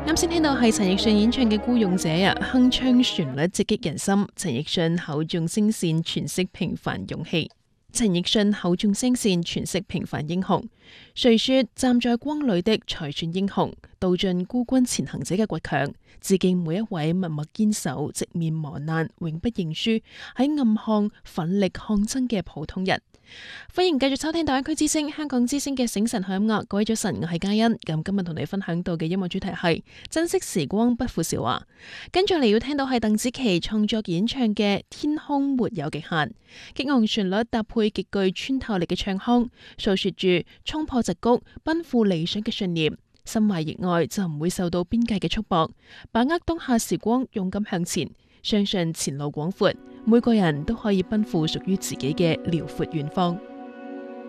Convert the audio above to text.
啱先聽到係陳奕迅演唱嘅《孤勇者》啊，鏗鏘旋律直擊人心。陳奕迅口中聲線詮釋平凡勇氣。陳奕迅口中聲線詮釋平凡英雄。誰說站在光裏的才算英雄？道盡孤軍前行者嘅倔強，致敬每一位默默堅守、直面磨難、永不認輸、喺暗巷奮力抗爭嘅普通人。歡迎繼續收聽大灣區之聲、香港之聲嘅醒神好音樂。各位早晨，我係嘉欣。咁今日同你分享到嘅音樂主題係珍惜時光不負韶華。跟住嚟要聽到係鄧紫棋創作演唱嘅《天空沒有極限》，激昂旋律搭配極具穿透力嘅唱腔，訴說住衝破矽谷、奔赴理想嘅信念。心懷熱愛就唔會受到邊界嘅束縛，把握當下時光，勇敢向前，相信前路廣闊，每個人都可以奔赴屬於自己嘅遼闊遠方。